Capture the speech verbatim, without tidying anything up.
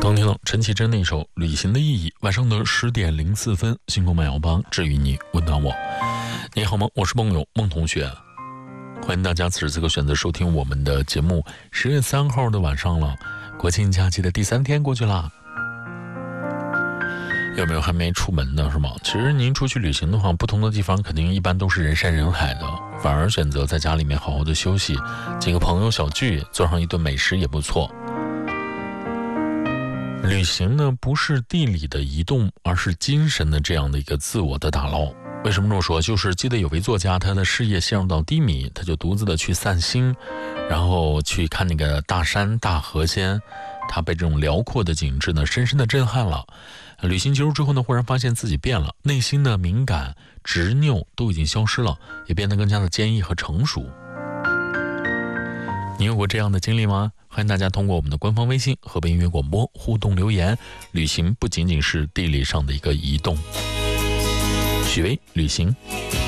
刚听到陈绮贞那首《旅行的意义》，晚上的十点零四分，星空慢摇吧，治愈你，温暖我。你好吗？我是梦友梦同学，欢迎大家此时此刻选择收听我们的节目。十月三号的晚上了，国庆假期的第三天过去了，有没有还没出门的是吗？其实您出去旅行的话，不同的地方肯定一般都是人山人海的，反而选择在家里面好好的休息，几个朋友小聚，做上一顿美食也不错。旅行呢，不是地理的移动，而是精神的这样的一个自我的打捞。为什么这么说？就是记得有位作家，他的事业陷入到低迷，他就独自的去散心，然后去看那个大山大河间，他被这种辽阔的景致呢深深的震撼了。旅行结束之后呢，忽然发现自己变了，内心的敏感执拗都已经消失了，也变得更加的坚毅和成熟。你有过这样的经历吗？欢迎大家通过我们的官方微信河北音乐广播互动留言。旅行不仅仅是地理上的一个移动。许巍，旅行。